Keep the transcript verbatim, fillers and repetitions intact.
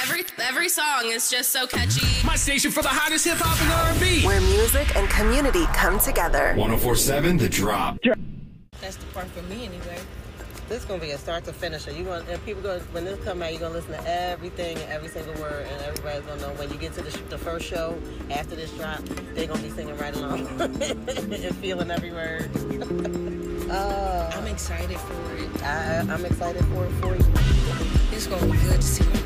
every every song is just so catchy. My station for the hottest hip hop and R and B. Where music and community come together. one oh four point seven The Drop. That's the part for me anyway. This is gonna be a start to finisher. You want and people going when this come out, you're gonna listen to everything and every single word, and everybody's gonna know when you get to the, sh- the first show after this drop, they're gonna be singing right along and feeling every word. uh, I'm excited for it. I, I'm excited for it for you. It's gonna be good to see